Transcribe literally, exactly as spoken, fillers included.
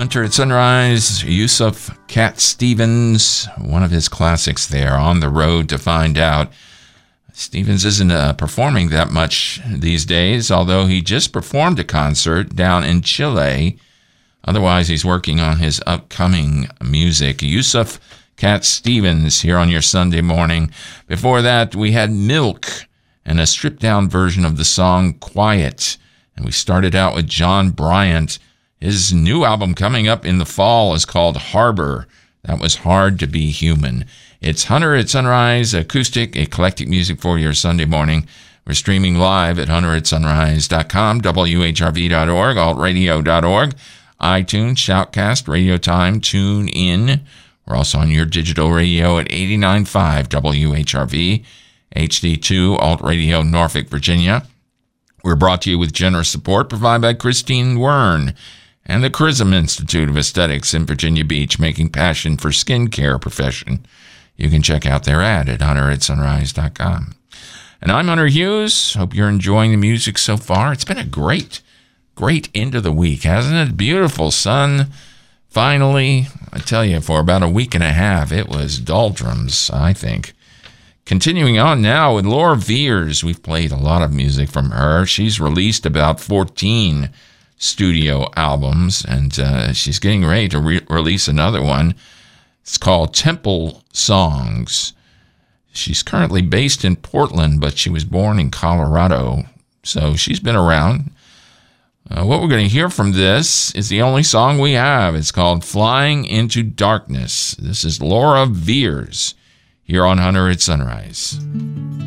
Hunter at Sunrise, Yusuf Cat Stevens, one of his classics there, On the Road to Find Out. Stevens isn't uh, performing that much these days, although he just performed a concert down in Chile. Otherwise, he's working on his upcoming music. Yusuf Cat Stevens here on your Sunday morning. Before that, we had Milk and a stripped-down version of the song Quiet. And we started out with John Bryant. His new album coming up in the fall is called Harbor. That was Hard to Be Human. It's Hunter at Sunrise, acoustic, eclectic music for your Sunday morning. We're streaming live at hunter at sunrise dot com, W H R V dot org, alt radio dot org, iTunes, Shoutcast, Radio Time, Tune In. We're also on your digital radio at eighty-nine point five W H R V, H D two, Alt Radio, Norfolk, Virginia. We're brought to you with generous support provided by Christine Wern and the Charism Institute of Aesthetics in Virginia Beach, making passion for skincare profession. You can check out their ad at hunter at sunrise dot com. And I'm Hunter Hughes. Hope you're enjoying the music so far. It's been a great, great end of the week, hasn't it? Beautiful sun. Finally, I tell you, for about a week and a half, it was doldrums, I think. Continuing on now with Laura Veirs. We've played a lot of music from her. She's released about fourteen studio albums, and uh, she's getting ready to re- release another one. It's called Temple Songs. She's currently based in Portland, but she was born in Colorado, so she's been around. Uh, what we're going to hear from this is the only song we have. It's called Flying into Darkness. This is Laura Veirs here on Hunter at Sunrise.